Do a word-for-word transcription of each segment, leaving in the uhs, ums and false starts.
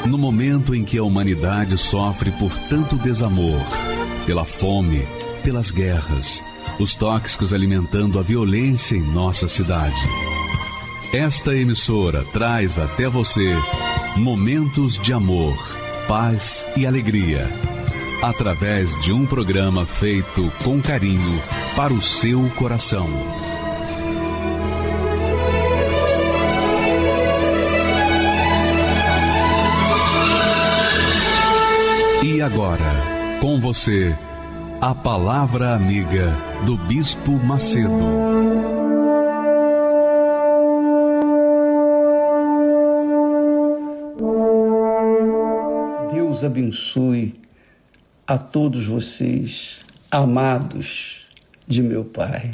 No momento em que a humanidade sofre por tanto desamor, pela fome, pelas guerras, os tóxicos alimentando a violência em nossa cidade. Esta emissora traz até você momentos de amor, paz e alegria, através de um programa feito com carinho para o seu coração. E agora, com você, a Palavra Amiga do Bispo Macedo. Deus abençoe a todos vocês, amados de meu Pai.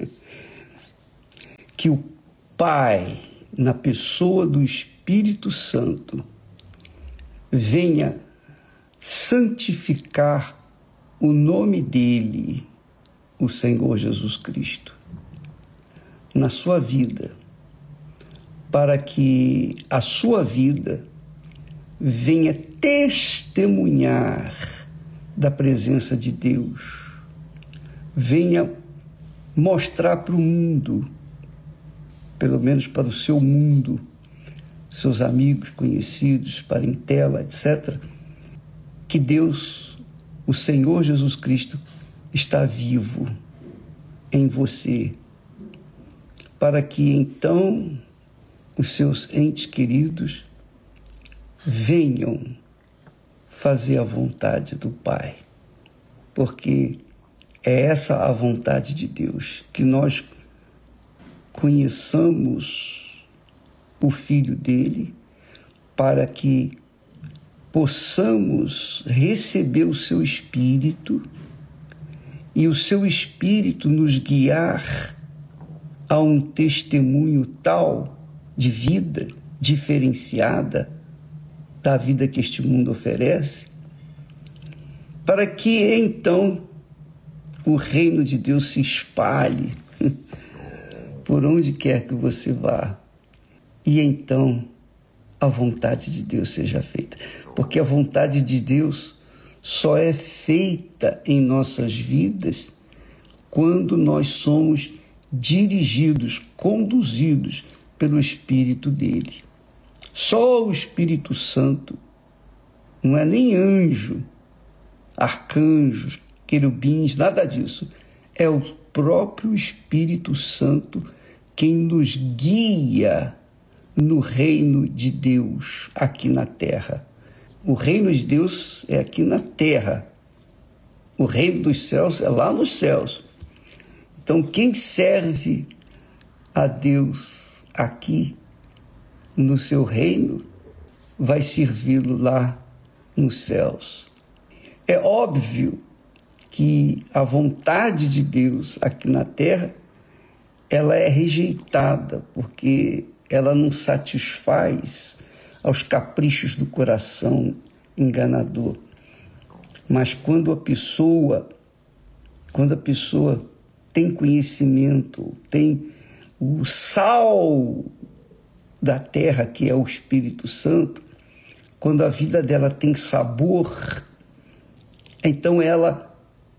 Que o Pai, na pessoa do Espírito Santo, venha santificar o nome dele, o Senhor Jesus Cristo, na sua vida, para que a sua vida venha testemunhar da presença de Deus, venha mostrar para o mundo, pelo menos para o seu mundo, seus amigos, conhecidos, parentela, etcétera, que Deus, o Senhor Jesus Cristo, está vivo em você, para que então os seus entes queridos venham fazer a vontade do Pai, porque é essa a vontade de Deus, que nós conheçamos o Filho dele, para que possamos receber o seu Espírito e o seu Espírito nos guiar a um testemunho tal de vida diferenciada da vida que este mundo oferece, para que então o reino de Deus se espalhe por onde quer que você vá, e então a vontade de Deus seja feita. Porque a vontade de Deus só é feita em nossas vidas quando nós somos dirigidos, conduzidos pelo Espírito dele. Só o Espírito Santo, não é nem anjo, arcanjos, querubins, nada disso. É o próprio Espírito Santo quem nos guia no reino de Deus aqui na terra. O reino de Deus é aqui na terra. O reino dos céus é lá nos céus. Então, quem serve a Deus aqui no seu reino, vai servi-lo lá nos céus. É óbvio que a vontade de Deus aqui na terra, ela é rejeitada, porque ela não satisfaz aos caprichos do coração enganador. Mas quando a pessoa, quando a pessoa tem conhecimento, tem o sal da terra, que é o Espírito Santo, quando a vida dela tem sabor, então ela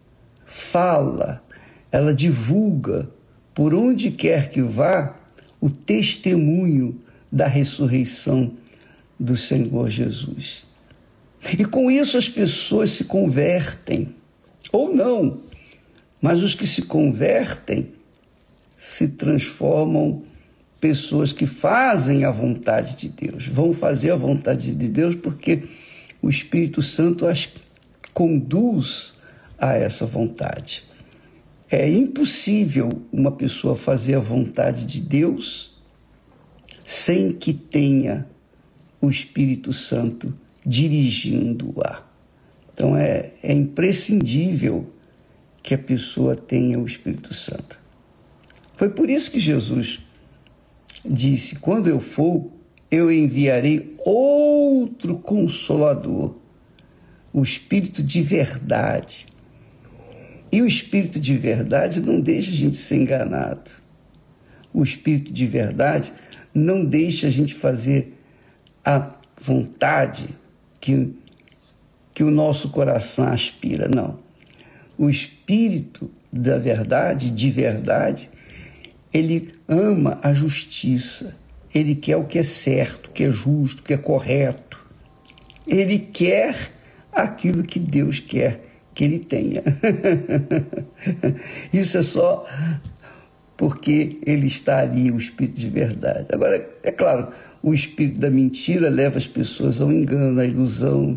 fala, ela divulga, por onde quer que vá, o testemunho da ressurreição do Senhor Jesus. E com isso as pessoas se convertem, ou não, mas os que se convertem se transformam pessoas que fazem a vontade de Deus, vão fazer a vontade de Deus porque o Espírito Santo as conduz a essa vontade. É impossível uma pessoa fazer a vontade de Deus sem que tenha o Espírito Santo dirigindo-a. Então é, é imprescindível que a pessoa tenha o Espírito Santo. Foi por isso que Jesus disse: quando eu for, eu enviarei outro Consolador, o Espírito de verdade. E o Espírito de verdade não deixa a gente ser enganado. O Espírito de verdade não deixa a gente fazer a vontade que, que o nosso coração aspira, não. O Espírito da verdade, de verdade, ele ama a justiça, ele quer o que é certo, o que é justo, o que é correto. Ele quer aquilo que Deus quer que ele tenha. Isso é só porque ele está ali, o Espírito de verdade. Agora, é claro, o Espírito da mentira leva as pessoas ao engano, à ilusão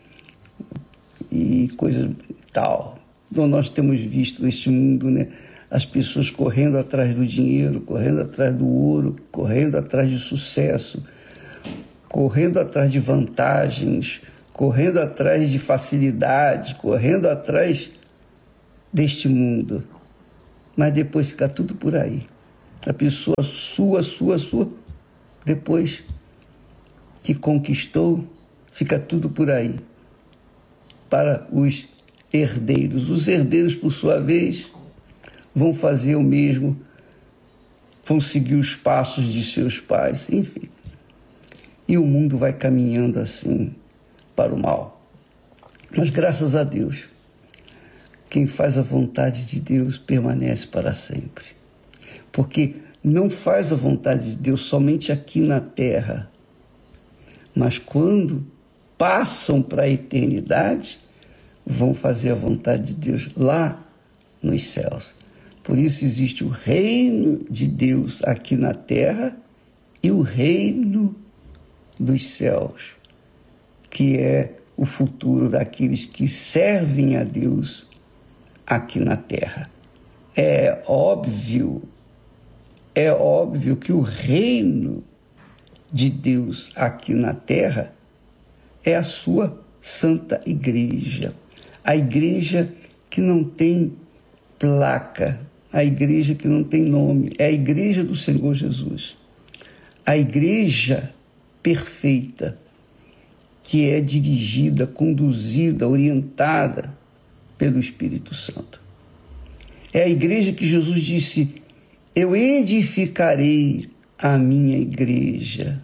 e coisa tal. Então, nós temos visto neste mundo, né, as pessoas correndo atrás do dinheiro, correndo atrás do ouro, correndo atrás de sucesso, correndo atrás de vantagens, correndo atrás de facilidade, correndo atrás deste mundo. Mas depois fica tudo por aí. A pessoa sua, sua, sua, depois que conquistou, fica tudo por aí. Para os herdeiros. Os herdeiros, por sua vez, vão fazer o mesmo, vão seguir os passos de seus pais, enfim. E o mundo vai caminhando assim para o mal. Mas graças a Deus, quem faz a vontade de Deus permanece para sempre. Porque não faz a vontade de Deus somente aqui na terra, mas quando passam para a eternidade, vão fazer a vontade de Deus lá nos céus. Por isso existe o reino de Deus aqui na terra e o reino dos céus, que é o futuro daqueles que servem a Deus aqui na terra. É óbvio, é óbvio que o reino de Deus aqui na terra é a sua Santa Igreja, a igreja que não tem placa, a igreja que não tem nome, é a igreja do Senhor Jesus, a igreja perfeita, que é dirigida, conduzida, orientada pelo Espírito Santo. É a igreja que Jesus disse: eu edificarei a minha igreja,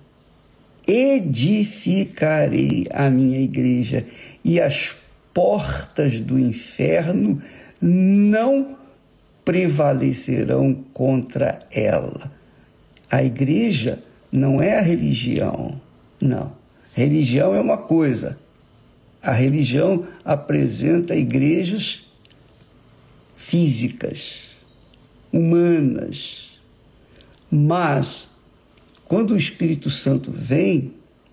edificarei a minha igreja, e as portas do inferno não prevalecerão contra ela. A igreja não é a religião, não. Religião é uma coisa. A religião apresenta igrejas físicas, humanas. Mas, quando o Espírito Santo vem,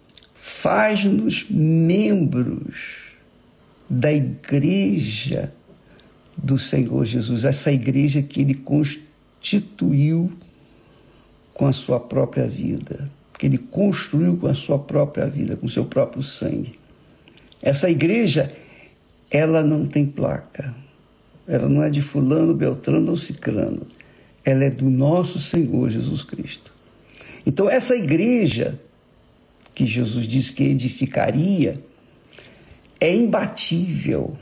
faz-nos membros da igreja do Senhor Jesus, essa igreja que ele constituiu com a sua própria vida, que ele construiu com a sua própria vida, com o seu próprio sangue. Essa igreja, ela não tem placa, ela não é de fulano, beltrano ou cicrano, ela é do nosso Senhor Jesus Cristo. Então, essa igreja que Jesus disse que edificaria é imbatível,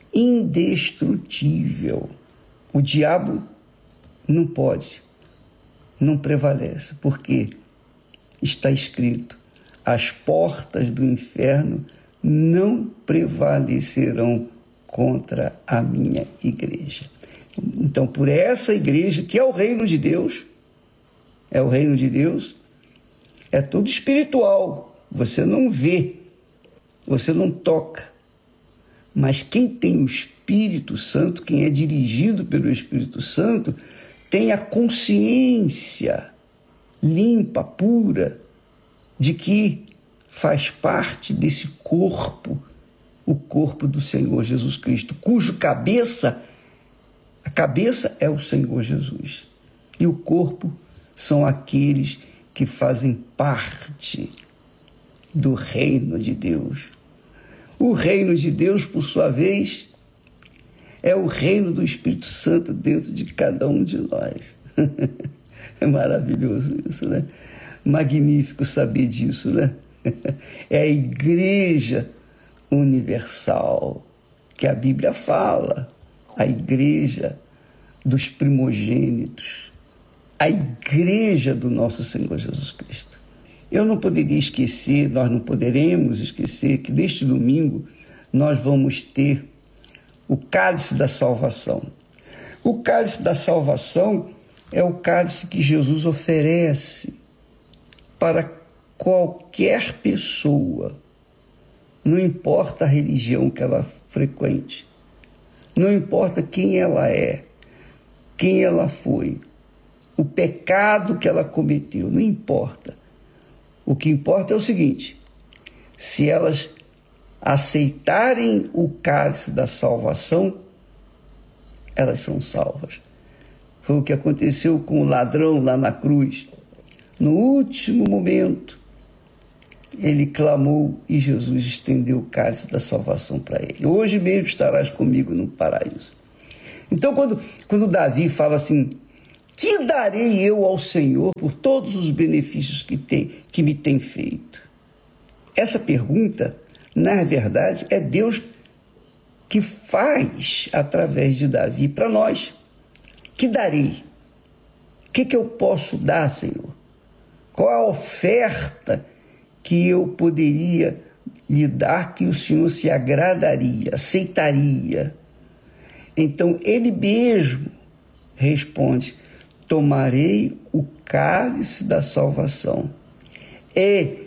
indestrutível. O diabo não pode, não prevalece, porque está escrito: as portas do inferno não prevalecerão contra a minha igreja. Então, por essa igreja, que é o reino de Deus, é o reino de Deus, é tudo espiritual, você não vê, você não toca, mas quem tem o Espírito Santo, quem é dirigido pelo Espírito Santo, tem a consciência limpa, pura, de que faz parte desse corpo, o corpo do Senhor Jesus Cristo, cujo cabeça, a cabeça é o Senhor Jesus, e o corpo são aqueles que fazem parte do reino de Deus. O reino de Deus, por sua vez, é o reino do Espírito Santo dentro de cada um de nós. É maravilhoso isso, né? Magnífico saber disso, né? É a igreja universal que a Bíblia fala, a igreja dos primogênitos, a igreja do nosso Senhor Jesus Cristo. Eu não poderia esquecer, nós não poderemos esquecer que neste domingo nós vamos ter o cálice da salvação. O cálice da salvação é o cálice que Jesus oferece para qualquer pessoa, não importa a religião que ela frequente, não importa quem ela é, quem ela foi, o pecado que ela cometeu, não importa. O que importa é o seguinte: se elas aceitarem o cálice da salvação, elas são salvas. Foi o que aconteceu com o ladrão lá na cruz. No último momento, ele clamou e Jesus estendeu o cálice da salvação para ele. Hoje mesmo estarás comigo no paraíso. Então, quando, quando Davi fala assim: que darei eu ao Senhor por todos os benefícios que, tem, que me tem feito? Essa pergunta, na verdade, é Deus que faz através de Davi para nós. Que darei? O que, que eu posso dar, Senhor? Qual a oferta que eu poderia lhe dar que o Senhor se agradaria, aceitaria? Então, ele mesmo responde: tomarei o cálice da salvação e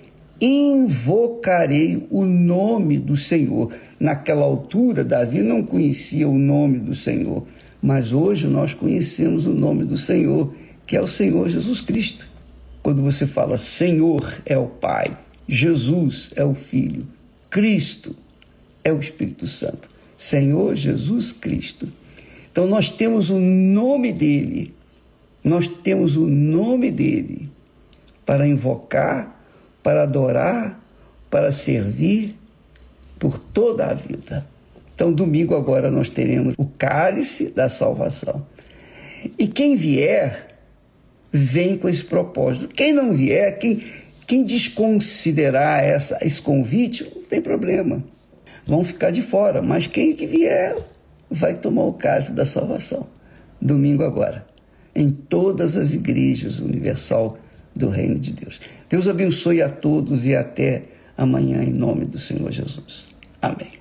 invocarei o nome do Senhor. Naquela altura, Davi não conhecia o nome do Senhor, mas hoje nós conhecemos o nome do Senhor, que é o Senhor Jesus Cristo. Quando você fala Senhor, é o Pai, Jesus é o Filho, Cristo é o Espírito Santo. Senhor Jesus Cristo. Então nós temos o nome dele, nós temos o nome dele para invocar, para adorar, para servir por toda a vida. Então, domingo agora nós teremos o cálice da salvação. E quem vier, vem com esse propósito. Quem não vier, quem, quem desconsiderar essa, esse convite, não tem problema. Vão ficar de fora, mas quem que vier vai tomar o cálice da salvação. Domingo agora, em todas as igrejas universal do Reino de Deus. Deus abençoe a todos e até amanhã, em nome do Senhor Jesus. Amém.